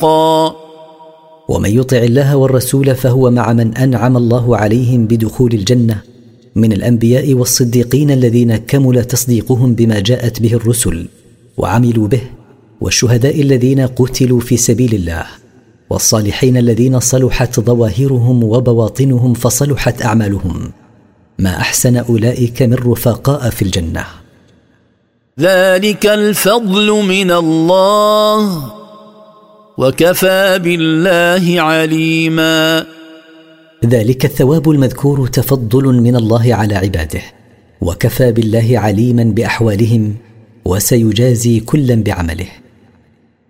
حقا. ومن يطع الله والرسول فهو مع من أنعم الله عليهم بدخول الجنة من الأنبياء والصديقين الذين كمل تصديقهم بما جاءت به الرسل وعملوا به، والشهداء الذين قتلوا في سبيل الله، والصالحين الذين صلحت ظواهرهم وبواطنهم فصلحت أعمالهم. ما أحسن أولئك من رفقاء في الجنة. ذلك الفضل من الله وكفى بالله عليما. ذلك الثواب المذكور تفضل من الله على عباده، وكفى بالله عليما بأحوالهم، وسيجازي كلا بعمله.